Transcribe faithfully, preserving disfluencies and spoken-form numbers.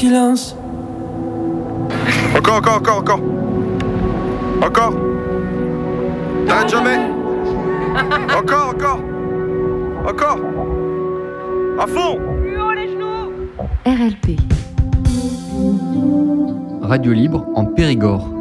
silence. Encore, encore, encore, encore. Encore. T'arrêtes jamais. Encore, encore. Encore. À fond. R L P. Radio libre en Périgord.